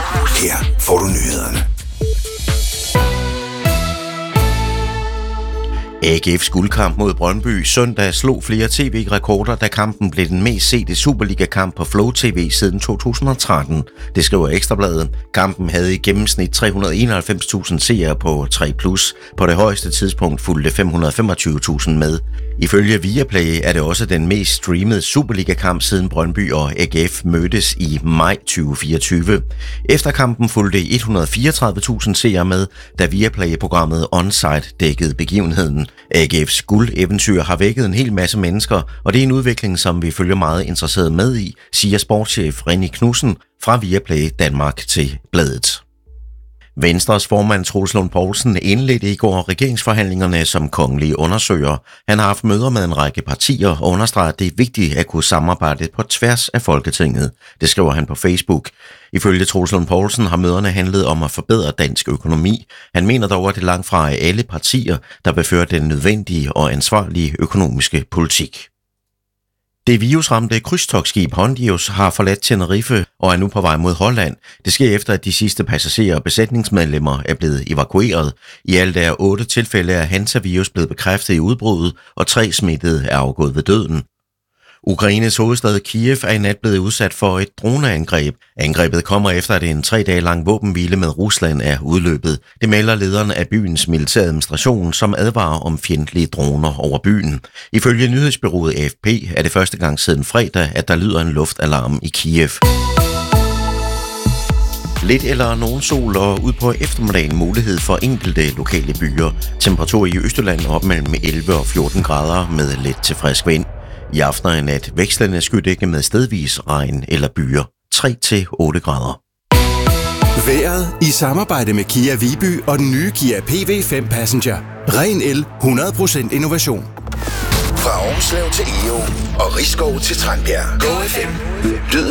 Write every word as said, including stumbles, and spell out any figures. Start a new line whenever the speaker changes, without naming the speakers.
Her får du nyhederne. A G F's guldkamp mod Brøndby søndag slog flere tv-rekorder, da kampen blev den mest sete Superliga-kamp på Flow T V siden to tusind og tretten. Det skriver Ekstrabladet. Kampen havde i gennemsnit tre hundrede og enoghalvfems tusind seere på tre plus. På det højeste tidspunkt fulgte fem hundrede og femogtyve tusind med. Ifølge Viaplay er det også den mest streamede Superliga-kamp siden Brøndby og A G F mødtes i maj tyve fireogtyve. Efter kampen fulgte et hundrede og fireogtredive tusind seere med, da Viaplay-programmet Onsite dækkede begivenheden. A G F's guldeventyr har vækket en hel masse mennesker, og det er en udvikling, som vi følger meget interesseret med i, siger sportschef René Knudsen fra Viaplay Danmark til bladet. Venstres formand Troels Lund Poulsen indledte i går regeringsforhandlingerne som kongelig undersøger. Han har haft møder med en række partier og understreger, at det er vigtigt at kunne samarbejde på tværs af Folketinget. Det skriver han på Facebook. Ifølge Troels Lund Poulsen har møderne handlet om at forbedre dansk økonomi. Han mener dog, at det langt fra er alle partier, der vil føre den nødvendige og ansvarlige økonomiske politik. Det virusramte krydstogtskib Hondius har forladt Tenerife og er nu på vej mod Holland. Det sker efter, at de sidste passagerer og besætningsmedlemmer er blevet evakueret. I alt er otte tilfælde af hantavirus blevet bekræftet i udbruddet, og tre smittede er afgået ved døden. Ukraines hovedstad Kiev er i nat blevet udsat for et droneangreb. Angrebet kommer efter, at en tre dage lang våbenhvile med Rusland er udløbet. Det melder lederen af byens militæradministration, som advarer om fjendtlige droner over byen. Ifølge nyhedsbureauet A F P er det første gang siden fredag, at der lyder en luftalarm i Kiev. Lidt eller nogen sol og ud på eftermiddagen mulighed for enkelte lokale byer. Temperatur i Østjylland op mellem elleve og fjorten grader med let til frisk vind. I aften og i nat vekslende skydække med stedvis regn eller byer. tre til otte grader.
Vejret i samarbejde med Kia Viby og den nye Kia P V fem Passenger. Ren el, hundrede procent innovation.
Fra Ormslev til Egå og Risskov til Tranbjerg. Go F M.